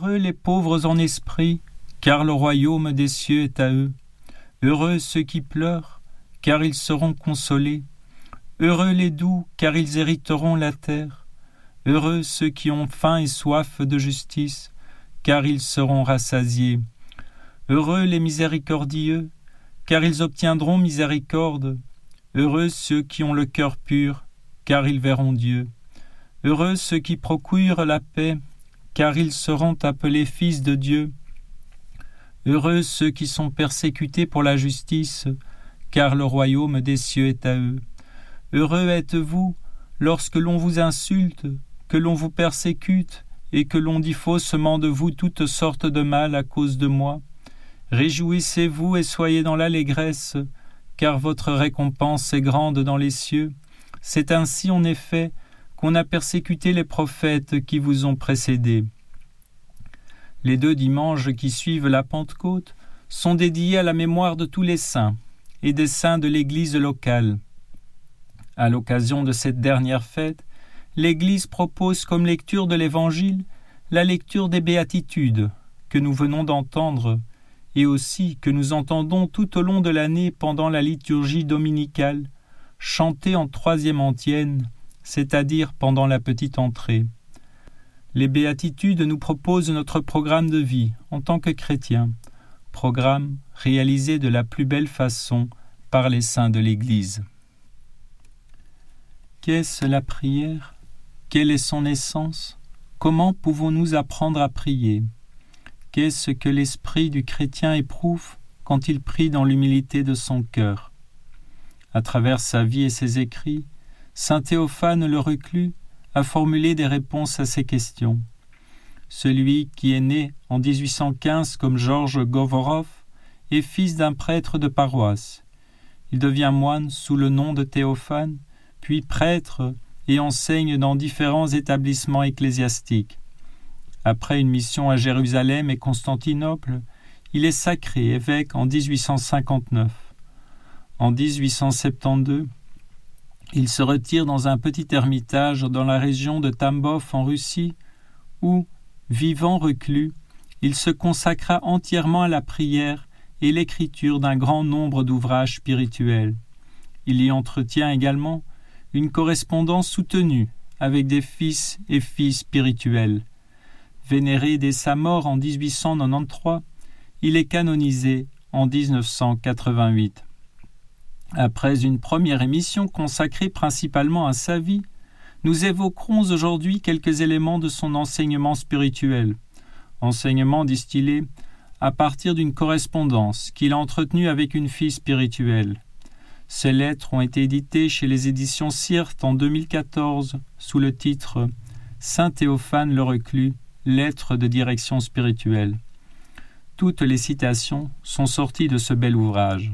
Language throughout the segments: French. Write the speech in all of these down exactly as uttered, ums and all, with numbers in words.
Heureux les pauvres en esprit, car le royaume des cieux est à eux. Heureux ceux qui pleurent, car ils seront consolés. Heureux les doux, car ils hériteront la terre. Heureux ceux qui ont faim et soif de justice, car ils seront rassasiés. Heureux les miséricordieux, car ils obtiendront miséricorde. Heureux ceux qui ont le cœur pur, car ils verront Dieu. Heureux ceux qui procurent la paix, car ils seront appelés fils de Dieu. Heureux ceux qui sont persécutés pour la justice, car le royaume des cieux est à eux. Heureux êtes-vous lorsque l'on vous insulte, que l'on vous persécute, et que l'on dit faussement de vous toutes sortes de mal à cause de moi. Réjouissez-vous et soyez dans l'allégresse, car votre récompense est grande dans les cieux. C'est ainsi en effet qu'on a persécuté les prophètes qui vous ont précédés. Les deux dimanches qui suivent la Pentecôte sont dédiés à la mémoire de tous les saints et des saints de l'Église locale. À l'occasion de cette dernière fête, l'Église propose comme lecture de l'Évangile la lecture des Béatitudes que nous venons d'entendre et aussi que nous entendons tout au long de l'année pendant la liturgie dominicale, chantée en troisième antienne, c'est-à-dire pendant la petite entrée. Les Béatitudes nous proposent notre programme de vie en tant que chrétiens, programme réalisé de la plus belle façon par les saints de l'Église. Qu'est-ce la prière ? Quelle est son essence ? Comment pouvons-nous apprendre à prier ? Qu'est-ce que l'esprit du chrétien éprouve quand il prie dans l'humilité de son cœur ? À travers sa vie et ses écrits, saint Théophane le Reclus a formulé des réponses à ces questions. Celui qui est né en dix-huit cent quinze comme Georges Govorov est fils d'un prêtre de paroisse. Il devient moine sous le nom de Théophane, puis prêtre et enseigne dans différents établissements ecclésiastiques. Après une mission à Jérusalem et Constantinople, il est sacré évêque en dix-huit cent cinquante-neuf. En dix-huit cent soixante-douze, il se retire dans un petit ermitage dans la région de Tambov en Russie, où, vivant reclus, il se consacra entièrement à la prière et l'écriture d'un grand nombre d'ouvrages spirituels. Il y entretient également une correspondance soutenue avec des fils et filles spirituels. Vénéré dès sa mort en dix-huit cent quatre-vingt-treize, il est canonisé en dix-neuf cent quatre-vingt-huit. Après une première émission consacrée principalement à sa vie, nous évoquerons aujourd'hui quelques éléments de son enseignement spirituel, enseignement distillé à partir d'une correspondance qu'il a entretenue avec une fille spirituelle. Ces lettres ont été éditées chez les éditions Sirte en deux mille quatorze sous le titre « Saint Théophane le Reclus, lettres de direction spirituelle ». Toutes les citations sont sorties de ce bel ouvrage.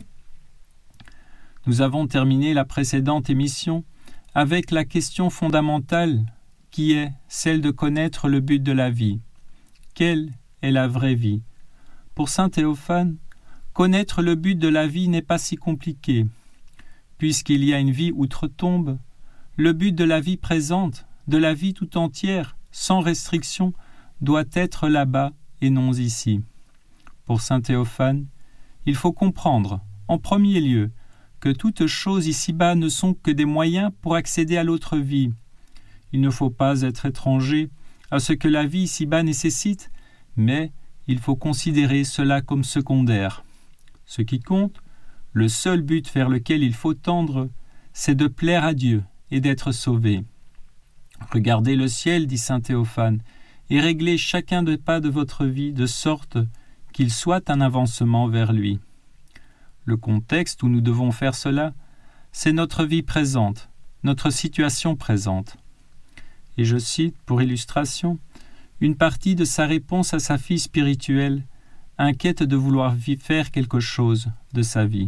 Nous avons terminé la précédente émission avec la question fondamentale qui est celle de connaître le but de la vie. Quelle est la vraie vie ? Pour saint Théophane, connaître le but de la vie n'est pas si compliqué. Puisqu'il y a une vie outre-tombe, le but de la vie présente, de la vie tout entière, sans restriction, doit être là-bas et non ici. Pour saint Théophane, il faut comprendre, en premier lieu, que toutes choses ici-bas ne sont que des moyens pour accéder à l'autre vie. Il ne faut pas être étranger à ce que la vie ici-bas nécessite, mais il faut considérer cela comme secondaire. Ce qui compte, le seul but vers lequel il faut tendre, c'est de plaire à Dieu et d'être sauvé. Regardez le ciel, dit saint Théophane, et réglez chacun des pas de votre vie de sorte qu'il soit un avancement vers lui. Le contexte où nous devons faire cela, c'est notre vie présente, notre situation présente. Et je cite, pour illustration, une partie de sa réponse à sa fille spirituelle, inquiète de vouloir faire quelque chose de sa vie.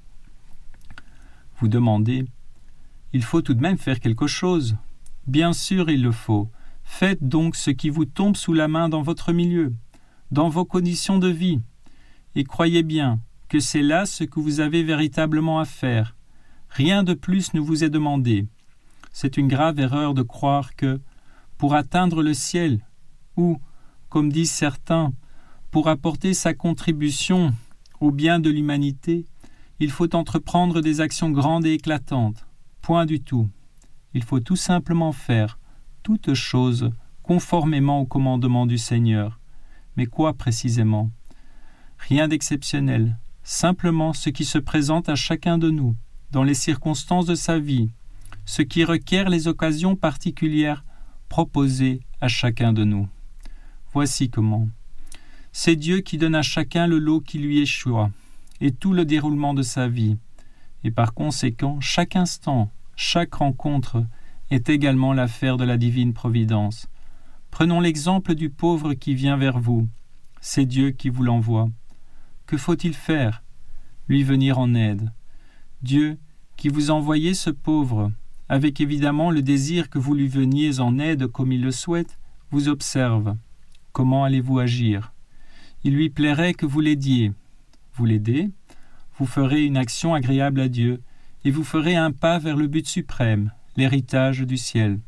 Vous demandez, il faut tout de même faire quelque chose. Bien sûr, il le faut. Faites donc ce qui vous tombe sous la main dans votre milieu, dans vos conditions de vie, et croyez bien que c'est là ce que vous avez véritablement à faire. Rien de plus ne vous est demandé. C'est une grave erreur de croire que, pour atteindre le ciel, ou comme disent certains, pour apporter sa contribution au bien de l'humanité, il faut entreprendre des actions grandes et éclatantes. Point du tout. Il faut tout simplement faire toutes choses conformément au commandement du Seigneur. Mais quoi précisément? Rien d'exceptionnel, simplement ce qui se présente à chacun de nous, dans les circonstances de sa vie, ce qui requiert les occasions particulières proposées à chacun de nous. Voici comment. C'est Dieu qui donne à chacun le lot qui lui échoit, et tout le déroulement de sa vie. Et par conséquent, chaque instant, chaque rencontre est également l'affaire de la divine providence. Prenons l'exemple du pauvre qui vient vers vous. C'est Dieu qui vous l'envoie. Que faut-il faire? Lui venir en aide. Dieu, qui vous envoyez ce pauvre, avec évidemment le désir que vous lui veniez en aide comme il le souhaite, vous observe. Comment allez-vous agir? Il lui plairait que vous l'aidiez. Vous l'aidez, vous ferez une action agréable à Dieu, et vous ferez un pas vers le but suprême, l'héritage du ciel.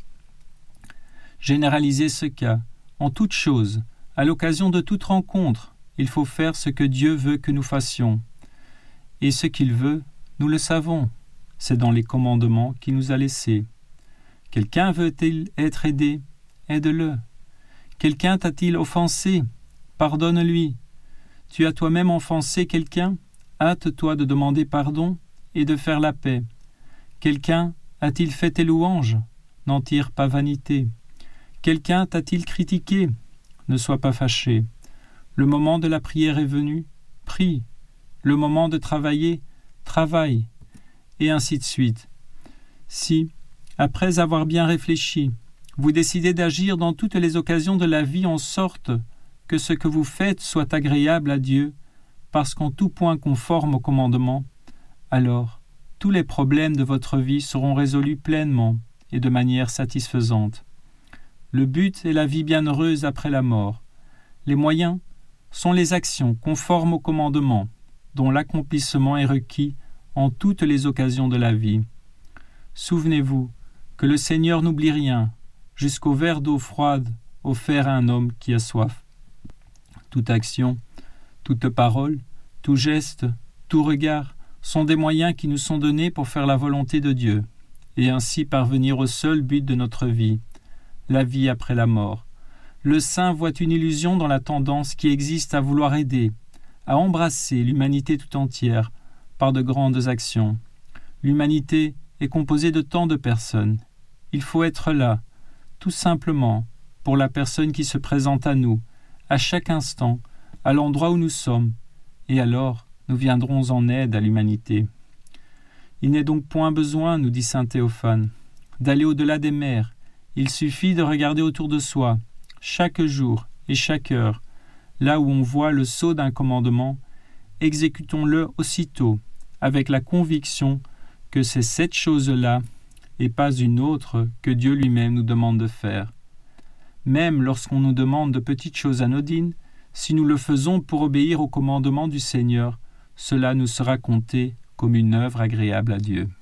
Généralisez ce cas, en toute chose, à l'occasion de toute rencontre, il faut faire ce que Dieu veut que nous fassions. Et ce qu'il veut, nous le savons, c'est dans les commandements qu'il nous a laissés. Quelqu'un veut-il être aidé? Aide-le. Quelqu'un t'a-t-il offensé? Pardonne-lui. Tu as toi-même offensé quelqu'un? Hâte-toi de demander pardon et de faire la paix. Quelqu'un a-t-il fait tes louanges? N'en tire pas vanité. Quelqu'un t'a-t-il critiqué? Ne sois pas fâché. Le moment de la prière est venu, prie. Le moment de travailler, travaille. Et ainsi de suite. Si, après avoir bien réfléchi, vous décidez d'agir dans toutes les occasions de la vie en sorte que ce que vous faites soit agréable à Dieu, parce qu'en tout point conforme au commandement, alors tous les problèmes de votre vie seront résolus pleinement et de manière satisfaisante. Le but est la vie bienheureuse après la mort. Les moyens sont les actions conformes au commandement, dont l'accomplissement est requis en toutes les occasions de la vie. Souvenez-vous que le Seigneur n'oublie rien, jusqu'au verre d'eau froide offert à un homme qui a soif. Toute action, toute parole, tout geste, tout regard sont des moyens qui nous sont donnés pour faire la volonté de Dieu, et ainsi parvenir au seul but de notre vie, la vie après la mort. Le saint voit une illusion dans la tendance qui existe à vouloir aider, à embrasser l'humanité tout entière par de grandes actions. L'humanité est composée de tant de personnes. Il faut être là, tout simplement, pour la personne qui se présente à nous, à chaque instant, à l'endroit où nous sommes, et alors nous viendrons en aide à l'humanité. Il n'est donc point besoin, nous dit saint Théophane, d'aller au-delà des mers. Il suffit de regarder autour de soi, chaque jour et chaque heure, là où on voit le sceau d'un commandement, exécutons-le aussitôt, avec la conviction que c'est cette chose-là et pas une autre que Dieu lui-même nous demande de faire. Même lorsqu'on nous demande de petites choses anodines, si nous le faisons pour obéir au commandement du Seigneur, cela nous sera compté comme une œuvre agréable à Dieu.